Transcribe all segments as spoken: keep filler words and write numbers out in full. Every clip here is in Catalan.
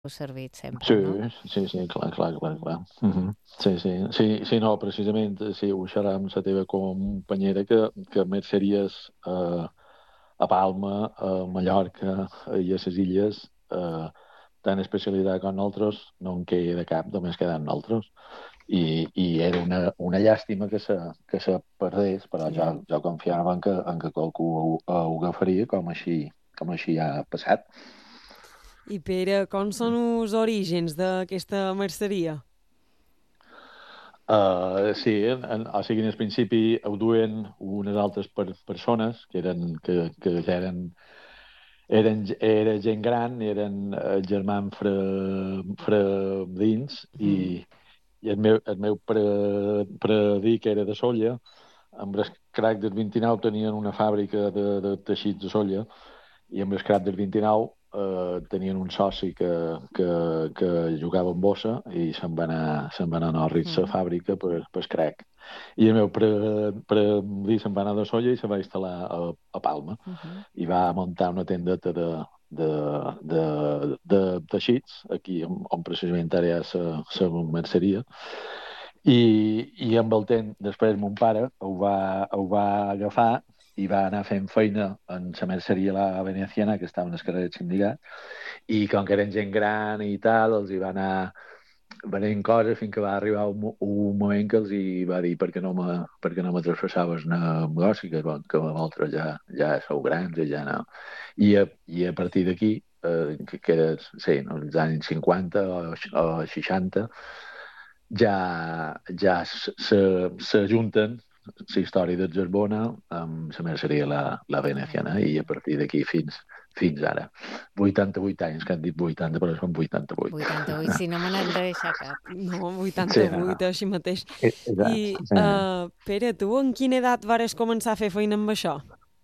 servit Sí, sempre, no? sí, sí, clar, clar, clar, clar. Mhm. Sí, sí, sí, sí, no, precisament, sí, ho xerrava amb la teva companyera que, que merceries eh, a Palma, a Mallorca eh, i a les illes, eh, tan especialitat com nosaltres, no en queda cap, només queden nosaltres. I, i era una, una llàstima que se, que se perdés, però jo, Clar. jo confiava en que, en que qualcú ho, ho agafaria com així, com així ha passat. I Pere, com són els orígens d'aquesta merceria? Uh, sí, en, en, o sigui, en el principi ho duen unes altres per, persones que eren, que, que ja eren, eren, era gent gran, eren uh, germans fre, fredins i, Mm. i el meu, el meu pre, predí que era de Solla, amb el crac del vint-i-nou tenien una fàbrica de, de teixits de Solla i amb el crac del vint-i-nou eh, tenien un soci que, que, que jugava en bossa i se'n va anar, se'n va anar a Norris a Mm. fàbrica per, per crac. I el meu pre, predí se'n va anar de Solla i se va instal·lar a, a Palma Uh -huh. i va muntar una tendeta de, de, de, de teixits aquí on, on precisament ara hi ha la merceria i, i amb el temps, després mon pare ho va, ho va agafar i va anar fent feina en la merceria La Veneciana, que estava en el carrer del Sindicat, i com que eren gent gran i tal, els hi va anar venent coses fins que va arribar un, mo- un moment que els hi va dir per què no me, per què no me traspasaves el negoci, que, bon, que vosaltres ja, ja sou grans i ja no. I a, i a partir d'aquí, eh, que, que era, sí, no, els anys cinquanta o, o seixanta, ja, ja s'ajunten la història de Gerbona amb la merceria la, la veneciana i a Ah, partir d'aquí fins, fins ara. vuitanta-vuit anys, que han dit vuitanta, però són vuitanta-vuit. vuitanta-vuit, si no me n'han de deixar cap. No, Sí, no, vuitanta-vuit, no. així mateix. Exacte. I, Sí. uh, Pere, tu en quina edat vares començar a fer feina amb això?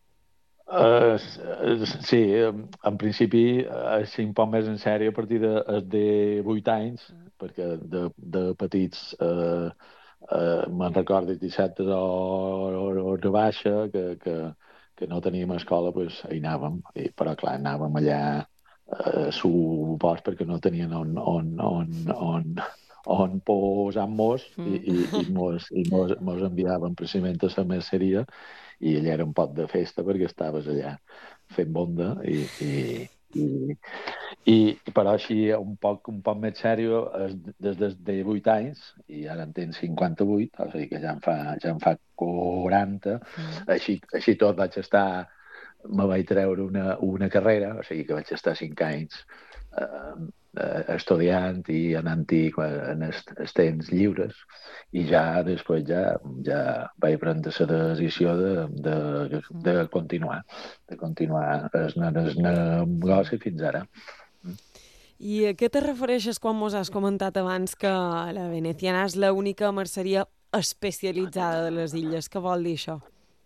Uh, sí, en principi, així un poc més en sèrio a partir de, de vuit anys, perquè de, de petits eh, eh, me'n recordo dissabtes o, o, o de baixa que, que, que no teníem escola, pues, hi anàvem, I, però clar, anàvem allà eh, suport perquè no tenien on, on, on, on, on posar-nos i, Mm. i, i, mos, i mos, mos enviaven precisament a la merceria i allà era un pot de festa perquè estaves allà fent bonda i, i, i, i però així un poc, un poc més sèrio és des dels divuit anys i ara en tens cinquanta-vuit, o sigui que ja en fa, ja en fa quaranta, Mm. així, així tot vaig estar me vaig treure una, una carrera, o sigui que vaig estar cinc anys eh, eh, estudiant i anant-hi quan- en els, els temps lliures i ja després ja, ja vaig prendre la decisió de, de, de Mm. continuar, de continuar el, el negoci fins ara. Mm. I a què te refereixes quan mos has comentat abans que la Veneciana és l'única merceria especialitzada de les illes? Què vol dir això?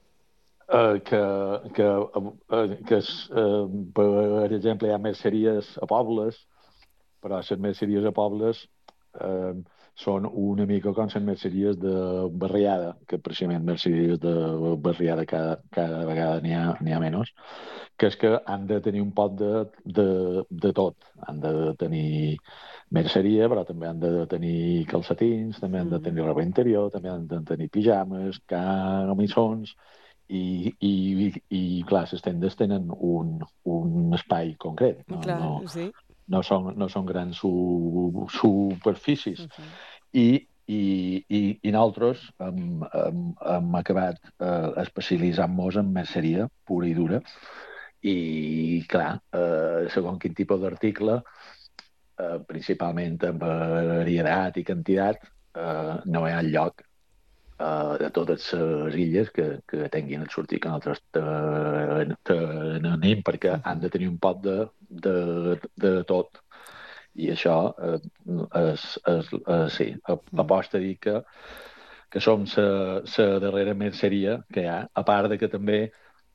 Eh, que, que, eh, que es, eh, per exemple, hi ha merceries a pobles, però les merceries a pobles eh, són una mica com les merceries de barriada, que precisament merceries de barriada cada, cada vegada n'hi ha, n'hi ha menys, que és que han de tenir un pot de, de, de tot. Han de tenir merceria, però també han de tenir calcetins, també han de Mm. tenir roba interior, també han de tenir pijames, camisons, i, i, i clar, les tendes tenen un, un espai concret, no, Clar, no, sí. no, són, no són grans su, superfícies. Uh -huh. I, i, i, i nosaltres hem, hem, hem acabat eh, especialitzant-nos en merceria pura i dura i clar, eh, segons quin tipus d'article, eh, principalment en varietat i quantitat, eh, no hi ha lloc eh, de totes les illes que, que tinguin el sortir que nosaltres te- tenim perquè Uh han -huh. de tenir un pot de, de, de tot i això eh, és, és, és, sí, Mm. aposta a dir que, que som la darrera merceria que hi ha, a part de que també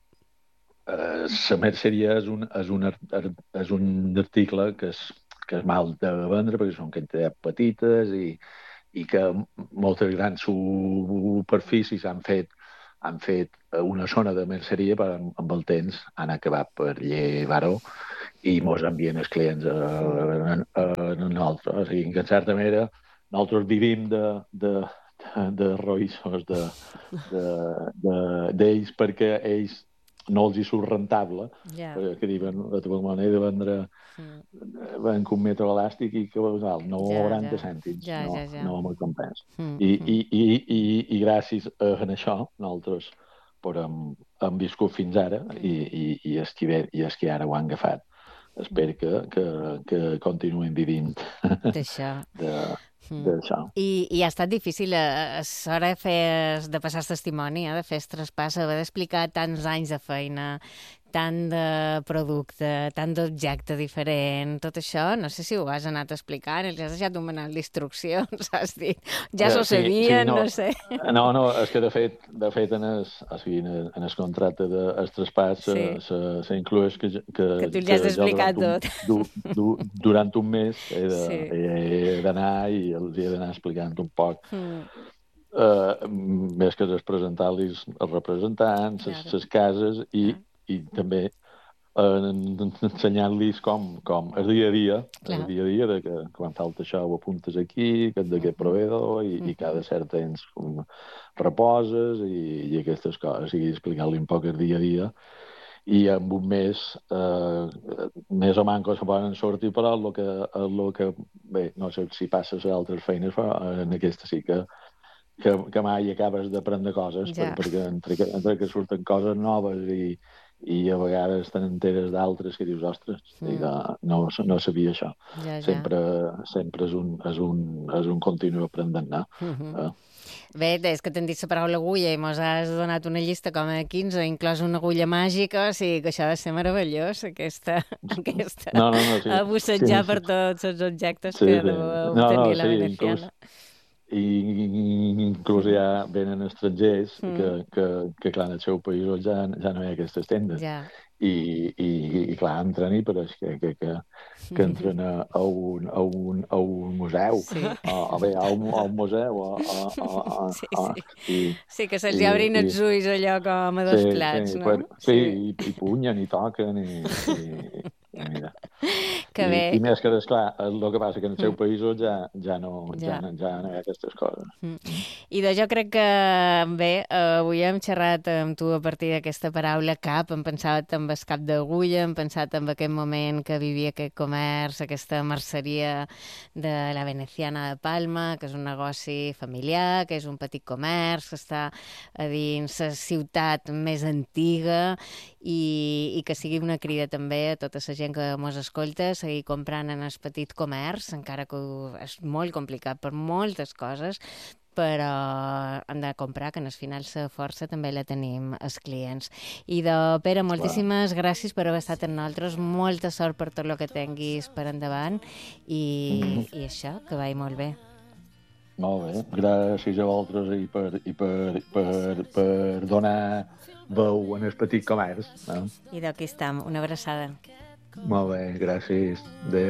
eh, la merceria és un, és, un, ar- ar- és un article que és, que és mal de vendre perquè són quantitats petites i, i que moltes grans superfícies han fet han fet una zona de merceria però amb, amb el temps han acabat per llevar-ho i mos envien els clients a, a, a, a nosaltres. O sigui, que en certa manera nosaltres vivim de, de, de, de roïssos de, de, de, d'ells perquè ells no els hi surt rentable, Ja. perquè que diuen, de tota manera de vendre Mm. van un metro elàstic i que val, Ja, noranta ja. cèntims, Ja, no, ja, ja. no me'l compensa. Mm, I, mm. i, i, i, i gràcies a això nosaltres però hem, hem viscut fins ara i, i, i, és qui ve, i és qui ara ho han agafat. Espero que, que, que continuïn vivint D'això. de, Mm. d'això. I, I ha estat difícil a, a l'hora de, fer, de passar el testimoni, eh, de fer el traspàs, haver d'explicar tants anys de feina, tant de producte, tant d'objecte diferent, tot això, no sé si ho has anat explicant, els has deixat un manual d'instruccions, has dit, ja s'ho Sí, sí, sabien, no, no sé. no, no, és que de fet, de fet en el, o sigui, en el, en el contracte de el traspàs Sí. s'inclueix que, que, Que tu li que has jo d'explicar durant un, tot. du, du, durant un mes he de- Sí. he d'anar i els he d'anar explicant un poc Mm. uh, més que és presentar-los els representants, les, Claro. les cases i, Ah. i també eh, ensenyant-los com, com el dia a dia, Clar. el dia a dia de que quan falta això ho apuntes aquí, que d'aquest Mhm. proveïdor i, Mhm. i cada cert temps com, reposes i, i aquestes coses, i explicar-li un poc el dia a dia i en un mes eh, més o manco se poden sortir, però el que, el que bé, no sé si passes a altres feines, però en aquesta sí que que, que mai acabes d'aprendre coses, Ja. per, perquè entre que, entre que surten coses noves i, i a vegades te n'enteres d'altres que dius, ostres, Mm. mm. no, no sabia això. Ja, ja. Sempre, sempre és un, és un, és un continu aprenent, no? Mhm. Eh? Bé, és que t'hem dit la paraula agulla i mos has donat una llista com a quinze, inclòs una agulla màgica, o sigui que això ha de ser meravellós, aquesta, aquesta No, no, no, sí. a bussejar Sí, per sí. tots els objectes Sí, que sí. deveu No, obtenir no, la sí, veneciana. inclús, i, i inclús ja venen estrangers Mm. que, que, que clar, en el seu país ja, ja no hi ha aquestes tendes. Ja. I, i, i clar, entren i però és que, que, que, que entren a, a, un, a, un, a un museu, Sí. a, a, bé, a, un, a un museu, a, a, a, a, Sí, a, sí. i, Sí, que se'ls i, obrin i, els ulls allò com a sí, dos plats, sí, no? per, sí, i, i punyen i toquen i, i, i mira. Que I, bé. I més que, esclar, el que passa que en els seus Mm. països ja, ja, no, ja, Ja. no, ja no hi ha aquestes coses. Mm. I de jo crec que, bé, eh, avui hem xerrat amb tu a partir d'aquesta paraula cap, hem pensat en el cap d'agulla, hem pensat en aquest moment que vivia aquest comerç, aquesta merceria de la Veneciana de Palma, que és un negoci familiar, que és un petit comerç, que està a dins la ciutat més antiga i, i que sigui una crida també a tota la gent que mos escolta a seguir comprant en el petit comerç, encara que és molt complicat per moltes coses, però hem de comprar, que en el final la força també la tenim els clients. I de Pere, moltíssimes Clar. gràcies per haver estat amb nosaltres, molta sort per tot el que tinguis per endavant i, mm-hmm. i això, que vagi molt bé. Molt bé, gràcies a vosaltres i per, i per, per, per donar veu en el petit comerç. No? I d'aquí estem, una abraçada. Molt bé, gràcies. Adéu.